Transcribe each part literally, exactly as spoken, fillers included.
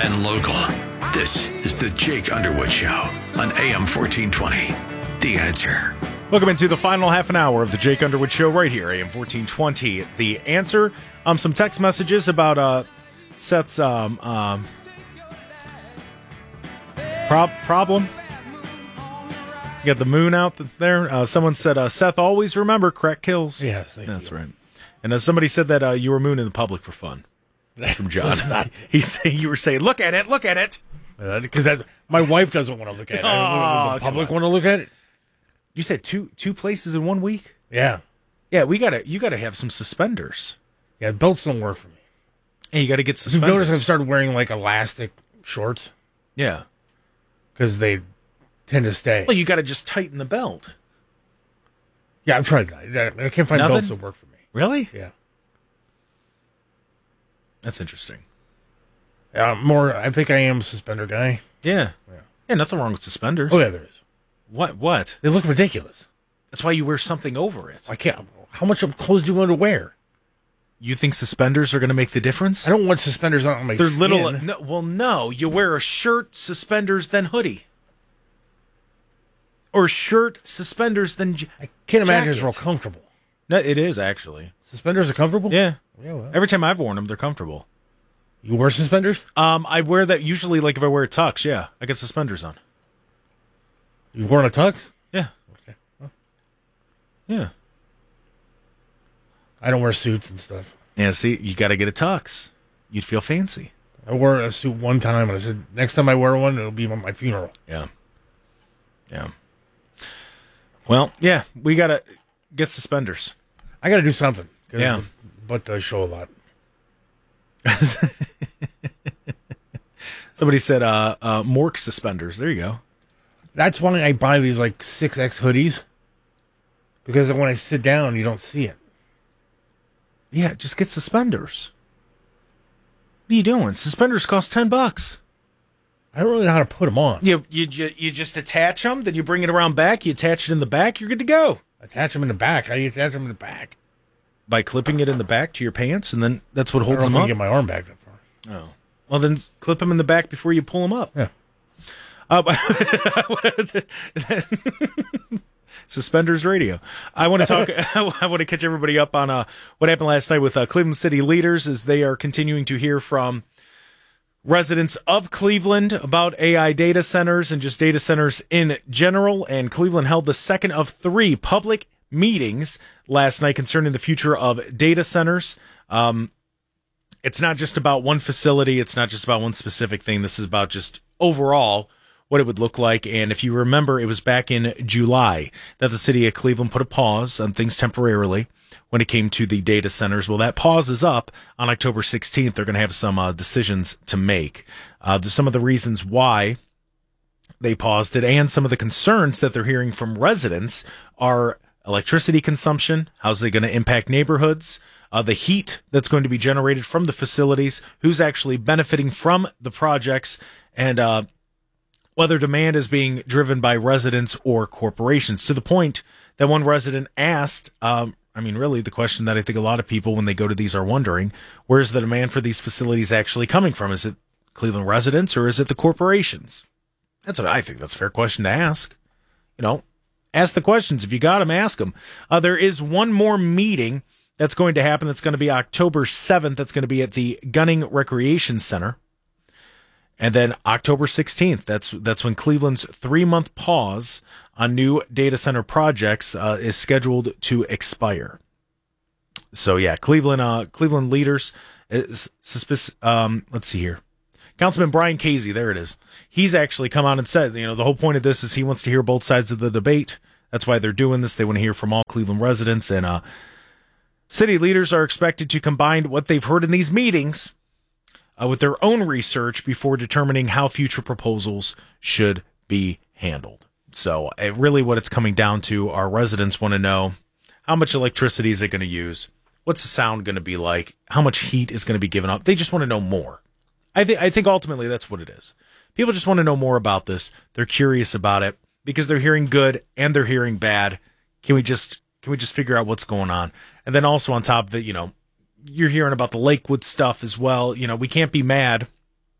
and local. This is the Jake Underwood Show on A M fourteen twenty. The Answer. Welcome into the final half an hour of the Jake Underwood Show right here, A M fourteen twenty. The Answer. Um, some text messages about uh, Seth's um, um, prob- problem. You got the moon out there. Uh, someone said, uh, Seth, always remember, crack kills. Yes, that's you. right. And uh, somebody said that uh, you were mooning the public for fun. That's from John. He's saying you were saying, look at it, look at it. Because uh, my wife doesn't want to look at it. Oh, I don't the public want to look at it. You said two two places in one week? Yeah. Yeah, we gotta you gotta have some suspenders. Yeah, belts don't work for me. Hey, you gotta get You've suspenders. noticed I started wearing like elastic shorts Yeah. because they tend to stay. Well, you gotta just tighten the belt. Yeah, I've tried that. I can't find Nothing? belts that work for me. Really? Yeah. That's interesting. Uh, more, I think I am a suspender guy. Yeah. Yeah. Yeah, nothing wrong with suspenders. Oh, yeah, there is. What? What? They look ridiculous. That's why you wear something over it. I can't. How much of clothes do you want to wear? You think suspenders are going to make the difference? I don't want suspenders on my They're skin. little. No, well, no. You wear a shirt, suspenders, then hoodie. Or shirt, suspenders, then j- I can't imagine it's jacket. real comfortable. No, it is, actually. Suspenders are comfortable? Yeah. Yeah, well. Every time I've worn them, they're comfortable. You wear suspenders? Um, I wear that usually, like if I wear a tux, yeah. I get suspenders on. You've worn a tux? Yeah. Okay. Well, Yeah. I don't wear suits and stuff. Yeah, see, you got to get a tux. You'd feel fancy. I wore a suit one time, and I said, next time I wear one, it'll be on my funeral. Yeah. Yeah. Well, yeah, we got to get suspenders. I got to do something. 'Cause Yeah. the butt does show a lot. Somebody said uh, uh, Mork suspenders. There you go. That's why I buy these, like, six X hoodies. Because when I sit down, you don't see it. Yeah, just get suspenders. What are you doing? Suspenders cost ten bucks. I don't really know how to put them on. You, you you you just attach them, then you bring it around back, you attach it in the back, you're good to go. Attach them in the back. How do you attach them in the back? By clipping it in the back to your pants, and then that's what I holds don't them know if I up. can get my arm back that far. Oh. Well, then clip them in the back before you pull them up. Yeah. Uh, Suspenders Radio. I want to talk. I want to catch everybody up on uh, what happened last night with uh, Cleveland City leaders as they are continuing to hear from residents of Cleveland about A I data centers and just data centers in general. And Cleveland held the second of three public meetings last night concerning the future of data centers. Um, it's not just about one facility. It's not just about one specific thing. This is about just overall what it would look like. And if you remember, it was back in July that the city of Cleveland put a pause on things temporarily when it came to the data centers. Well, that pause is up on October sixteenth. They're going to have some uh, decisions to make. Uh, some of the reasons why they paused it and some of the concerns that they're hearing from residents are electricity consumption. How's it going to impact neighborhoods? Uh, the heat that's going to be generated from the facilities, who's actually benefiting from the projects, and uh, whether demand is being driven by residents or corporations. To the point that one resident asked, um, I mean, really the question that I think a lot of people when they go to these are wondering, where's the demand for these facilities actually coming from? Is it Cleveland residents or is it the corporations? That's what I think that's a fair question to ask. You know, ask the questions. If you got them, ask them. Uh, there is one more meeting that's going to happen. That's going to be October seventh. That's going to be at the Gunning Recreation Center. And then October sixteenth, that's that's when Cleveland's three-month pause on new data center projects uh, is scheduled to expire. So, yeah, Cleveland uh, Cleveland leaders, is suspicious, um, let's see here. Councilman Brian Casey, there it is. He's actually come out and said, you know, the whole point of this is he wants to hear both sides of the debate. That's why they're doing this. They want to hear from all Cleveland residents. And uh, city leaders are expected to combine what they've heard in these meetings uh, with their own research before determining how future proposals should be handled. So uh, really what it's coming down to, our residents want to know how much electricity is it going to use? What's the sound going to be like? How much heat is going to be given off? They just want to know more. I think I think ultimately that's what it is. People just want to know more about this. They're curious about it because they're hearing good and they're hearing bad. Can we just can we just figure out what's going on? And then also on top of it, you know, you're hearing about the Lakewood stuff as well. You know, we can't be mad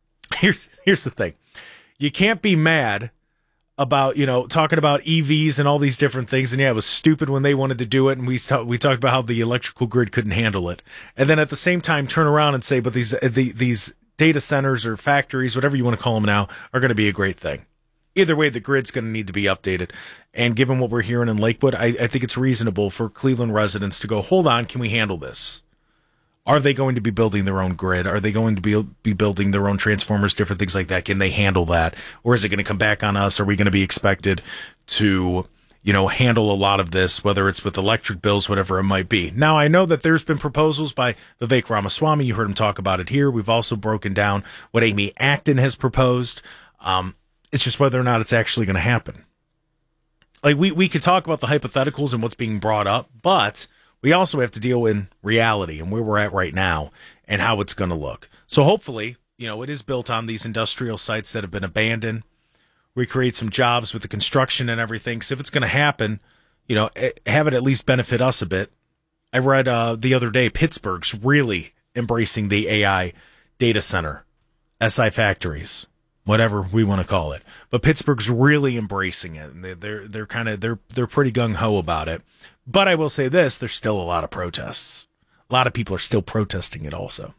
here's here's the thing. You can't be mad about, you know, talking about E Vs and all these different things. And yeah, it was stupid when they wanted to do it. And we talk, we talked about how the electrical grid couldn't handle it. And then at the same time, turn around and say, but these, the, these data centers or factories, whatever you want to call them now, are going to be a great thing. Either way, the grid's going to need to be updated. And given what we're hearing in Lakewood, I, I think it's reasonable for Cleveland residents to go, hold on, can we handle this? Are they going to be building their own grid? Are they going to be be building their own transformers, different things like that? Can they handle that? Or is it going to come back on us? Are we going to be expected to, you know, handle a lot of this, whether it's with electric bills, whatever it might be? Now, I know that there's been proposals by Vivek Ramaswamy. You heard him talk about it here. We've also broken down what Amy Acton has proposed. Um, it's just whether or not it's actually going to happen. Like, we, we could talk about the hypotheticals and what's being brought up, but we also have to deal in reality and where we're at right now and how it's going to look. So hopefully, you know, it is built on these industrial sites that have been abandoned. We create some jobs with the construction and everything. Because if it's going to happen, you know, have it at least benefit us a bit. I read uh, the other day, Pittsburgh's really embracing the A I data center, S I factories, whatever we want to call it. But Pittsburgh's really embracing it, and they're they're, they're kind of they're they're pretty gung ho about it. But I will say this: there's still a lot of protests. A lot of people are still protesting it also.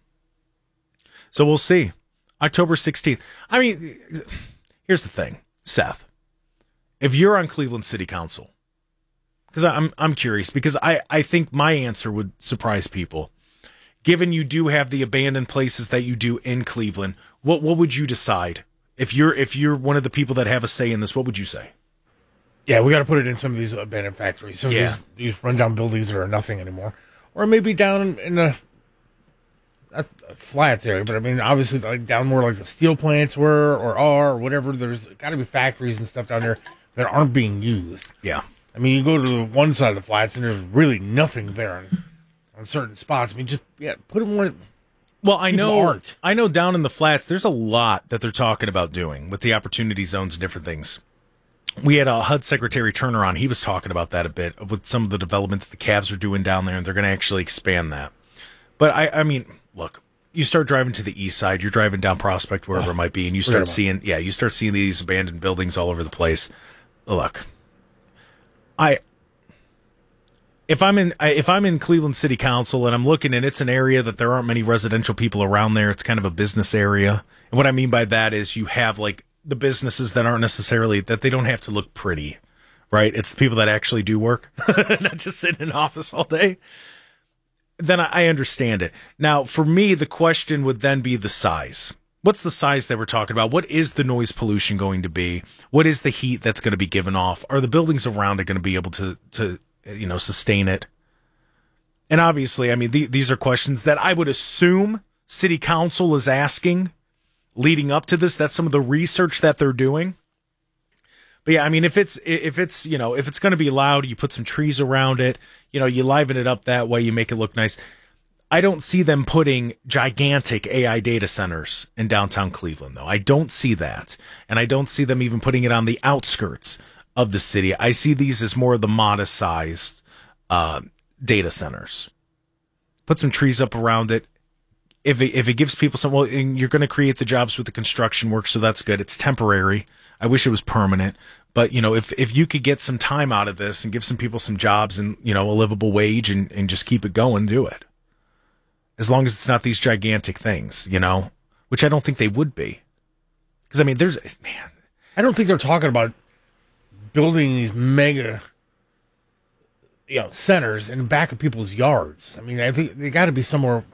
So we'll see. October sixteenth. I mean, here's the thing, Seth. If you're on Cleveland City Council, because I'm I'm curious, because I, I think my answer would surprise people. Given you do have the abandoned places that you do in Cleveland, what what would you decide? If you're if you're one of the people that have a say in this, what would you say? Yeah, we got to put it in some of these abandoned factories. Some Yeah. of these, these rundown buildings that are nothing anymore. Or maybe down in the that's a flats area, but I mean, obviously, like down where like the steel plants were or are or whatever, there's got to be factories and stuff down there that aren't being used. Yeah. I mean, you go to the one side of the flats and there's really nothing there on, on certain spots. I mean, just, yeah, put them where... Well, I know, art. I know down in the flats, there's a lot that they're talking about doing with the opportunity zones and different things. We had a H U D Secretary Turner on. He was talking about that a bit with some of the development that the Cavs are doing down there, and they're going to actually expand that. But I, I mean, look, you start driving to the east side, you're driving down Prospect, wherever oh, it might be, and you start seeing, yeah, you start seeing these abandoned buildings all over the place. Look, I, if I'm in, if I'm in Cleveland City Council and I'm looking and it's an area that there aren't many residential people around there, it's kind of a business area. And what I mean by that is you have like the businesses that aren't necessarily, that they don't have to look pretty, right? It's the people that actually do work, not just sit in an office all day. Then I understand it. Now, for me, the question would then be the size. What's the size that we're talking about? What is the noise pollution going to be? What is the heat that's going to be given off? Are the buildings around it going to be able to, to, you know, sustain it? And obviously, I mean, the, these are questions that I would assume City Council is asking leading up to this. That's some of the research that they're doing. But yeah, I mean, if it's, if it's, you know, if it's going to be loud, you put some trees around it, you know, you liven it up that way, you make it look nice. I don't see them putting gigantic A I data centers in downtown Cleveland, though. I don't see that. And I don't see them even putting it on the outskirts of the city. I see these as more of the modest sized, uh, data centers. Put some trees up around it. If it, if it gives people some, well, and you're going to create the jobs with the construction work, so that's good. It's temporary. I wish it was permanent. But, you know, if, if you could get some time out of this and give some people some jobs and, you know, a livable wage and, and just keep it going, do it. As long as it's not these gigantic things, you know, which I don't think they would be. Because, I mean, there's, man. I don't think they're talking about building these mega, you know, centers in the back of people's yards. I mean, I think they got to be somewhere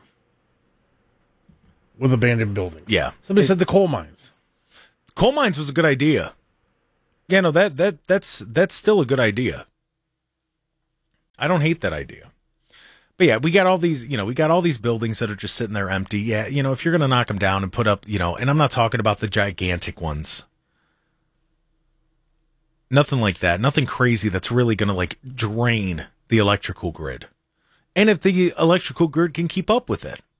with abandoned buildings. Yeah. Somebody it, said the coal mines. Coal mines was a good idea. Yeah, no, that that that's that's still a good idea. I don't hate that idea. But yeah, we got all these, you know, we got all these buildings that are just sitting there empty. Yeah, you know, if you're going to knock them down and put up, you know, and I'm not talking about the gigantic ones. Nothing like that. Nothing crazy that's really going to like drain the electrical grid. And if the electrical grid can keep up with it.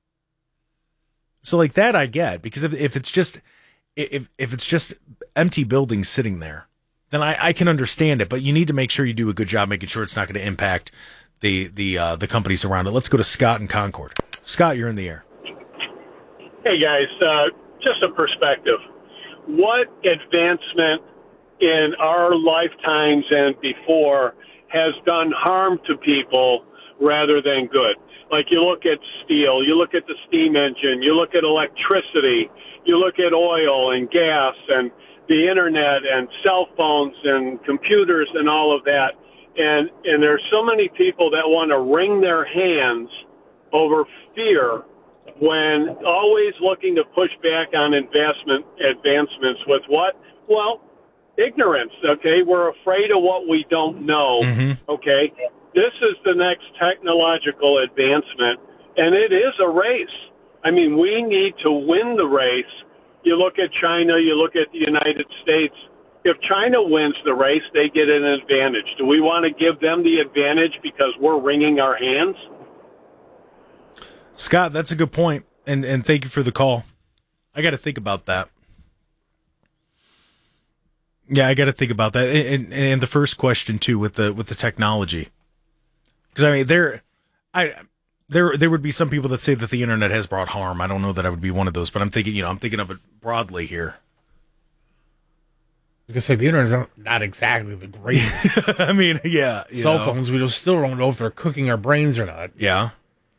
So like that I get, because if if it's just if if it's just empty buildings sitting there, then I, I can understand it. But you need to make sure you do a good job making sure it's not going to impact the the uh, the companies around it. Let's go to Scott in Concord. Scott, you're in the air. Hey guys, uh, just a perspective. What advancement in our lifetimes and before has done harm to people rather than good? Like you look at steel, you look at the steam engine, you look at electricity, you look at oil and gas and the internet and cell phones and computers and all of that. And, and there's so many people that want to wring their hands over fear when always looking to push back on investment advancements with what? Well, ignorance, okay? We're afraid of what we don't know, mm-hmm. okay? This is the next technological advancement, and it is a race. I mean, we need to win the race. You look at China, you look at the United States. If China wins the race, they get an advantage. Do we want to give them the advantage because we're wringing our hands? Scott, that's a good point, and and thank you for the call. I got to think about that. Yeah, I got to think about that, and, and the first question too with the with the technology, because I mean there, I there there would be some people that say that the internet has brought harm. I don't know that I would be one of those, but I'm thinking you know I'm thinking of it broadly here. I was gonna say the internet's not, not exactly the greatest. I mean, yeah, cell know. phones. We just still don't know if they're cooking our brains or not. Yeah.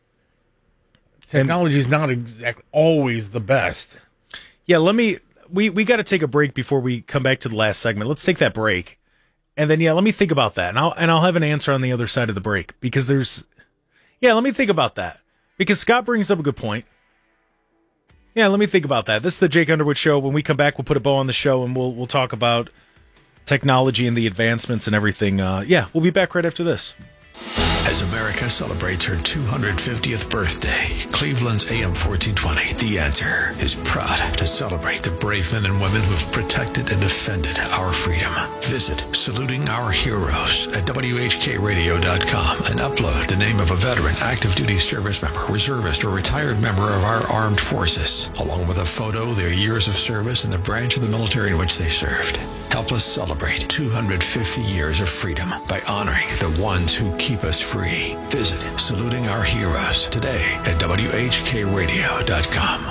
Technology is not exactly always the best. Yeah, let me. We we got to take a break before we come back to the last segment. Let's take that break, and then yeah, let me think about that, and I'll and I'll have an answer on the other side of the break because there's, yeah, let me think about that because Scott brings up a good point. Yeah, let me think about that. This is the Jake Underwood Show. When we come back, we'll put a bow on the show and we'll we'll talk about technology and the advancements and everything. Uh, yeah, we'll be back right after this. As America celebrates her two hundred fiftieth birthday, Cleveland's A M fourteen twenty, The Answer, is proud to celebrate the brave men and women who have protected and defended our freedom. Visit Saluting Our Heroes at W H K radio dot com and upload the name of a veteran, active duty service member, reservist, or retired member of our armed forces, along with a photo, their years of service, and the branch of the military in which they served. Help us celebrate two hundred fifty years of freedom by honoring the ones who keep us free. Visit Saluting Our Heroes today at W H K radio dot com.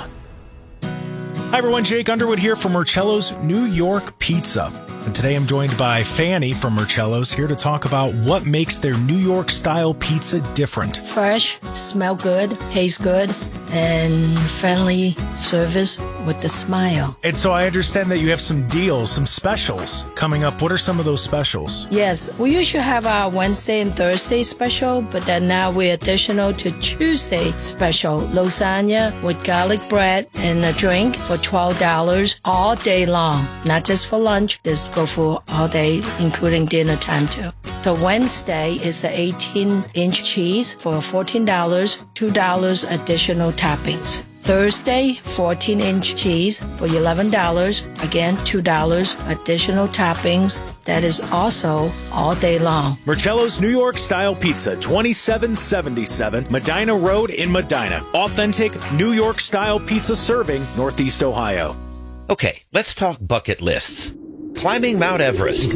Hi everyone, Jake Underwood here from Marcello's New York Pizza. And today I'm joined by Fanny from Marcello's here to talk about what makes their New York style pizza different. Fresh, smell good, taste good, and friendly service with the smile. And so I understand that you have some deals, some specials coming up. What are some of those specials? Yes, we usually have our Wednesday and Thursday special, but then now we're additional to Tuesday special. Lasagna with garlic bread and a drink for twelve dollars all day long. Not just for lunch, this go for all day, including dinner time too. So Wednesday is the eighteen inch cheese for fourteen dollars, two dollars additional toppings. Thursday, fourteen inch cheese for eleven dollars. Again, two dollars additional toppings. That is also all day long. Marcello's New York Style Pizza, twenty-seven seventy-seven Medina Road in Medina. Authentic New York Style pizza serving Northeast Ohio. Okay, let's talk bucket lists. Climbing Mount Everest.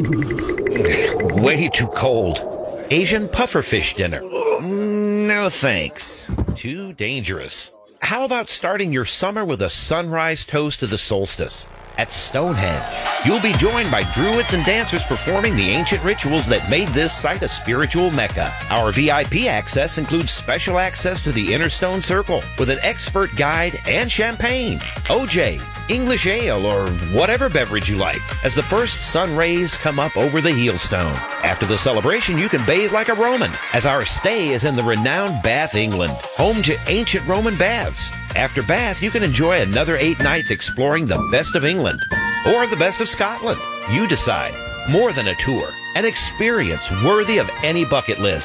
Way too cold. Asian pufferfish dinner. No thanks. Too dangerous. How about starting your summer with a sunrise toast to the solstice? At Stonehenge, you'll be joined by druids and dancers performing the ancient rituals that made this site a spiritual mecca. Our V I P access includes special access to the Inner Stone Circle with an expert guide and champagne, O J, English ale, or whatever beverage you like, as the first sun rays come up over the Heelstone. After the celebration, you can bathe like a Roman, as our stay is in the renowned Bath, England, home to ancient Roman baths. After Bath, you can enjoy another eight nights exploring the best of England, or the best of Scotland. You decide. More than a tour, an experience worthy of any bucket list.